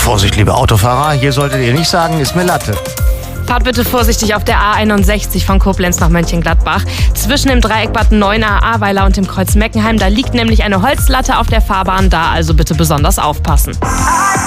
Vorsicht, liebe Autofahrer, hier solltet ihr nicht sagen, ist mir Latte. Fahrt bitte vorsichtig auf der A61 von Koblenz nach Mönchengladbach. Zwischen dem Dreieck Bad Neuenahr-Ahrweiler und dem Kreuz Meckenheim, da liegt nämlich eine Holzlatte auf der Fahrbahn, da also bitte besonders aufpassen.